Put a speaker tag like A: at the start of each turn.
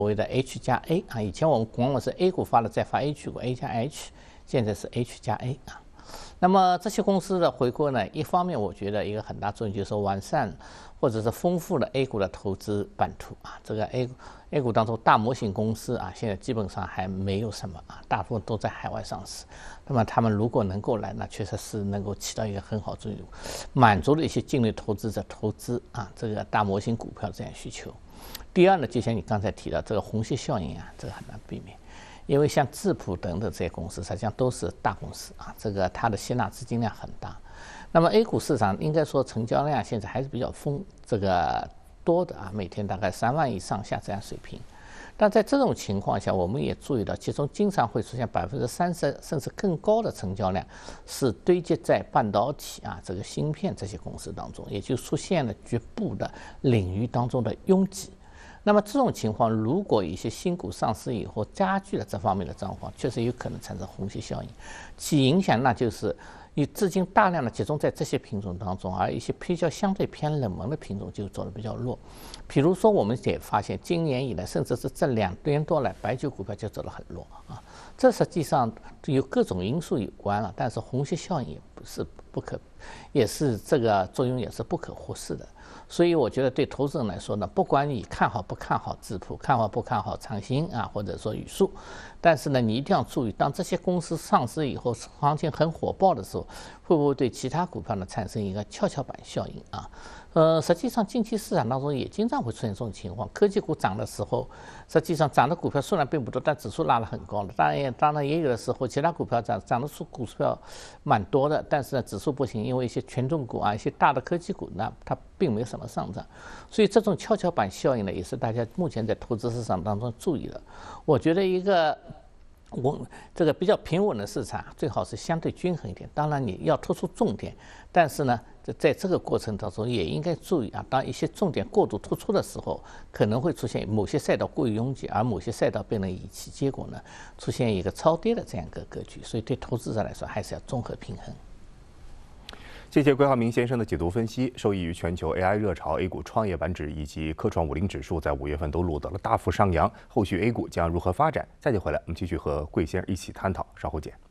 A: 所谓的 H 加 A 啊，以前我们往往是 A 股发了再发 H 股 ，A 加 H， 现在是 H 加 A 啊。那么这些公司的回归呢，一方面我觉得一个很大作用就是说完善或者是丰富了 A 股的投资版图啊。这个 A 股当中大模型公司啊，现在基本上还没有什么啊，大部分都在海外上市。那么他们如果能够来，那确实是能够起到一个很好作用，满足了一些境内投资者投资啊这个大模型股票这样需求。第二呢，就像你刚才提到这个虹吸效应啊，这个很难避免。因为像智普等等这些公司，实际上都是大公司啊，这个它的吸纳资金量很大。那么 A 股市场应该说成交量现在还是比较多的啊，每天大概3万亿上下这样水平。但在这种情况下，我们也注意到，其中经常会出现30%甚至更高的成交量，是堆积在半导体啊这个芯片这些公司当中，也就出现了局部的领域当中的拥挤。那么这种情况，如果一些新股上市以后加剧了这方面的状况，确实有可能产生虹吸效应，其影响那就是以资金大量的集中在这些品种当中，而一些比较相对偏冷门的品种就走得比较弱。比如说，我们也发现今年以来，甚至是这2年多来，白酒股票就走得很弱啊。这实际上有各种因素有关了，但是虹吸效应也是这个作用也是不可忽视的。所以我觉得对投资人来说呢，不管你看好不看好智普，看好不看好长兴啊，或者说宇树，但是呢，你一定要注意，当这些公司上市以后，行情很火爆的时候，会不会对其他股票呢产生一个跷跷板效应啊？实际上近期市场当中也经常会出现这种情况，科技股涨的时候，实际上涨的股票数量并不多，但指数拉得很高了。当然也有的时候，其他股票涨的股票蛮多的，但是呢，指数不行，因为一些权重股啊，一些大的科技股呢，它并没有什么上涨，所以这种跷跷板效应呢，也是大家目前在投资市场当中注意的。我觉得这个比较平稳的市场最好是相对均衡一点，当然你要突出重点，但是呢，在这个过程当中也应该注意啊，当一些重点过度突出的时候，可能会出现某些赛道过于拥挤，而某些赛道被人遗弃，结果呢出现一个超跌的这样一个格局，所以对投资者来说还是要综合平衡。
B: 谢谢桂浩明先生的解读分析。受益于全球 AI 热潮 ，A 股创业板指以及科创50指数在5月份都录得了大幅上扬。后续 A 股将如何发展？下节回来我们继续和桂先生一起探讨，稍后见。